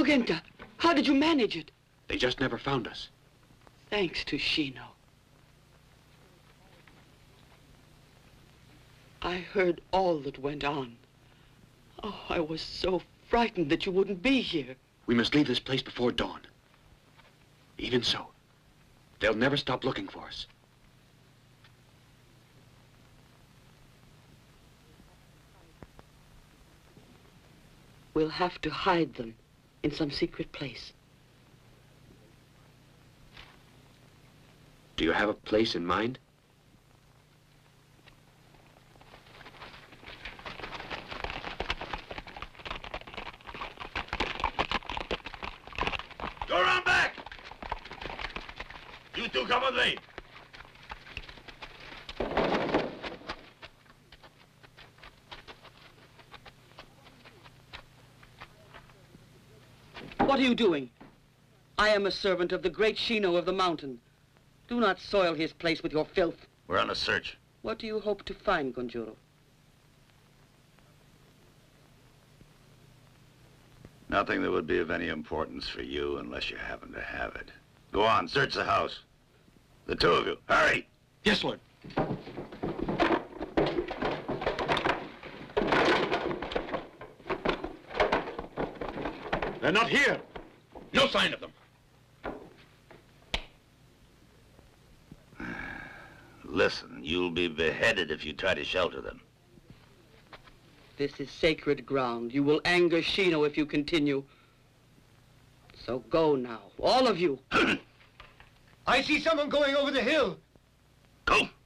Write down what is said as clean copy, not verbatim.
Kogenta, how did you manage it? They just never found us. Thanks to Shino. I heard all that went on. Oh, I was so frightened that you wouldn't be here. We must leave this place before dawn. Even so, they'll never stop looking for us. We'll have to hide them in some secret place. Do you have a place in mind? Go around back! You two come with me. What are you doing? I am a servant of the great Shino of the mountain. Do not soil his place with your filth. We're on a search. What do you hope to find, Gonjuro? Nothing that would be of any importance for you unless you happen to have it. Go on, search the house. The two of you, hurry! Yes, Lord. They're not here. No sign of them. Listen, you'll be beheaded if you try to shelter them. This is sacred ground. You will anger Shino if you continue. So go now, all of you. I see someone going over the hill. Go!